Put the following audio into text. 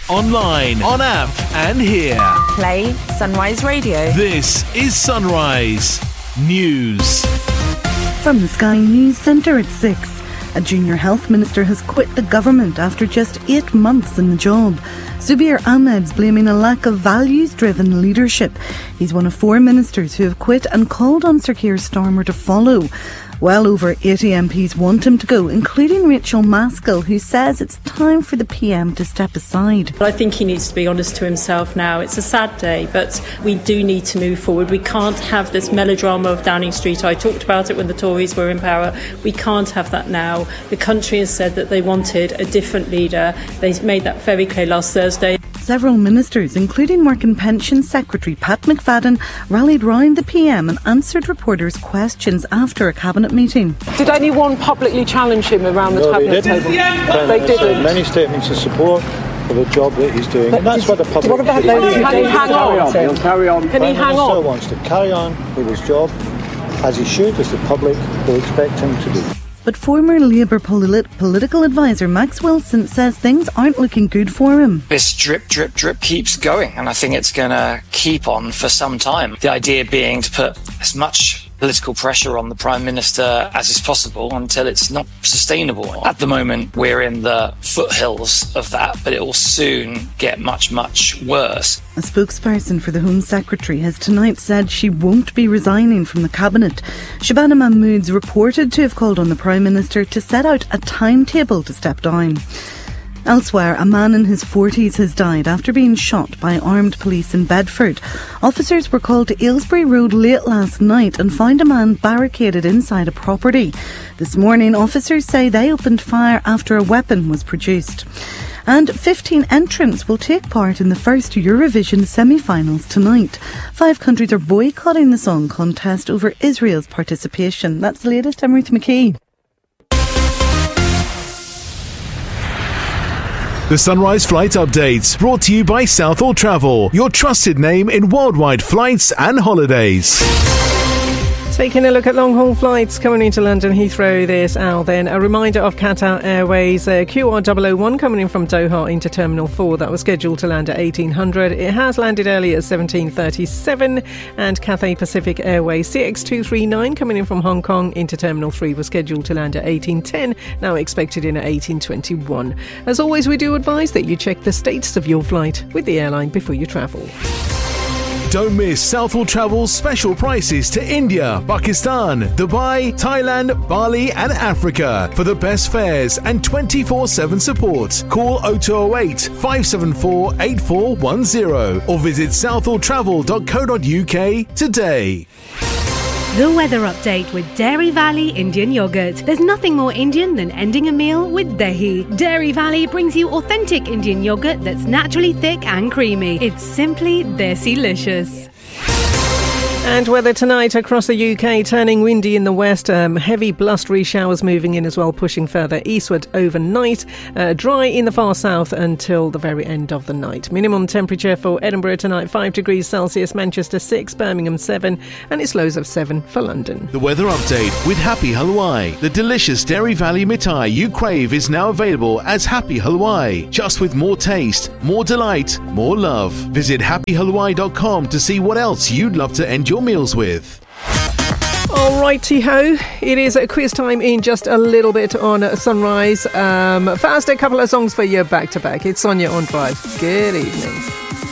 online, on app and here. Play Sunrise Radio. This is Sunrise News. From the Sky News Centre at 6. A junior health minister has quit the government after just 8 months in the job. Zubir Ahmed's blaming a lack of values-driven leadership. He's one of 4 ministers who have quit and called on Sir Keir Starmer to follow. Well over 80 MPs want him to go, including Rachel Maskell, who says it's time for the PM to step aside. I think he needs to be honest to himself now. It's a sad day, but we do need to move forward. We can't have this melodrama of Downing Street. I talked about it when the Tories were in power. We can't have that now. The country has said that they wanted a different leader. They made that very clear last Thursday. Several ministers, including Work and Pensions Secretary Pat McFadden, rallied round the PM and answered reporters' questions after a cabinet meeting. Did anyone publicly challenge him around the cabinet table? They didn't. Many statements of support for the job that he's doing, and that's what the public. What about those? Can he hang on? He'll carry on. Can he hang on? Prime Minister wants to carry on with his job, as he should, as the public will expect him to do. But former Labour political advisor Max Wilson says things aren't looking good for him. This drip keeps going, and I think it's going to keep on for some time. The idea being to put as much political pressure on the Prime Minister as is possible until it's not sustainable. At the moment, we're in the foothills of that, but it will soon get much, much worse. A spokesperson for the Home Secretary has tonight said she won't be resigning from the Cabinet. Shabana Mahmood's reported to have called on the Prime Minister to set out a timetable to step down. Elsewhere, a man in his 40s has died after being shot by armed police in Bedford. Officers were called to Aylesbury Road late last night and found a man barricaded inside a property. This morning, officers say they opened fire after a weapon was produced. And 15 entrants will take part in the first Eurovision semi-finals tonight. 5 countries are boycotting the song contest over Israel's participation. That's the latest. I'm Ruth McKee. The Sunrise Flight Updates, brought to you by Southall Travel, your trusted name in worldwide flights and holidays. Taking a look at long-haul flights coming into London Heathrow this hour then. A reminder of Qatar Airways QR001 coming in from Doha into Terminal 4. That was scheduled to land at 1800. It has landed early at 1737. And Cathay Pacific Airways CX239 coming in from Hong Kong into Terminal 3 was scheduled to land at 1810. Now expected in at 1821. As always, we do advise that you check the status of your flight with the airline before you travel. Don't miss Southall Travel's special prices to India, Pakistan, Dubai, Thailand, Bali and Africa. For the best fares and 24/7 support, call 0208 574 8410 or visit southalltravel.co.uk today. The weather update with Dairy Valley Indian Yogurt. There's nothing more Indian than ending a meal with dahi. Dairy Valley brings you authentic Indian yogurt that's naturally thick and creamy. It's simply desi-licious. And weather tonight across the UK, turning windy in the west, heavy blustery showers moving in as well, pushing further eastward overnight, dry in the far south until the very end of the night. Minimum temperature for Edinburgh tonight 5 degrees Celsius, Manchester 6, Birmingham 7 and it's lows of 7 for London. The weather update with Happy Halwai. The delicious Dairy Valley mithai you crave is now available as Happy Halwai, just with more taste, more delight, more love. Visit happyhalwai.com to see what else you'd love to end your meals with. Alrighty ho, it is a quiz time in just a little bit on Sunrise. First, a couple of songs for you back to back. It's Sonia on Drive. Good evening.